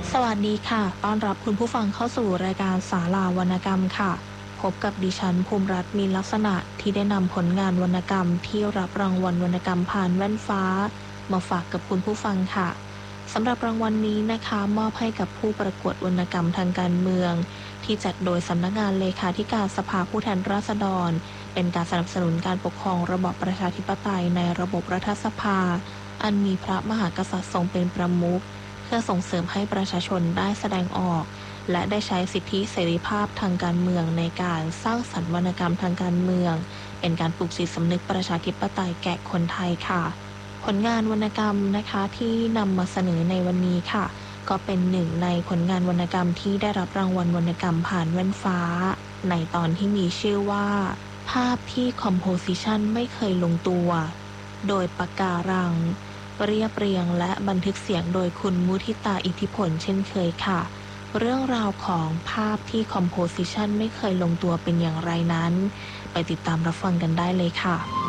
สวัสดีค่ะต้อนรับคุณผู้ฟังเข้าสู่รายการศาลาวรรณกรรมค่ะพบกับดิฉันภูมิรัตน์มีลักษณะที่ได้นำผลงานวรรณกรรมที่รับรางวัลวรรณกรรมผ่านแว่นฟ้ามาฝากกับคุณผู้ฟังค่ะสำหรับรางวัลนี้นะคะมอบให้กับผู้ประกวดวรรณกรรมทางการเมืองที่จัดโดยสำนักงานเลขาธิการสภาผู้แทนราษฎรเป็นการสนับสนุนการปกครองระบอบประชาธิปไตยในระบบรัฐสภาอันมีพระมหากษัตริย์ทรงเป็นประมุขเพื่อส่งเสริมให้ประชาชนได้แสดงออกและได้ใช้สิทธิเสรีภาพทางการเมืองในการสร้างสรรค์วรรณกรรมทางการเมืองเป็นการปลุกจิตสำนึกประชาธิปไตยแก่คนไทยค่ะผลงานวรรณกรรมนะคะที่นำมาเสนอในวันนี้ค่ะก็เป็นหนึ่งในผลงานวรรณกรรมที่ได้รับรางวัลวรรณกรรมผ่านแว่นฟ้าในตอนที่มีชื่อว่าภาพที่คอมโพสิชันไม่เคยลงตัวโดยปากการังเรียบเรียงและบันทึกเสียงโดยคุณมุทิตาอิทธิพลเช่นเคยค่ะเรื่องราวของภาพที่คอมโพสิชันไม่เคยลงตัวเป็นอย่างไรนั้นไปติดตามรับฟังกันได้เลยค่ะ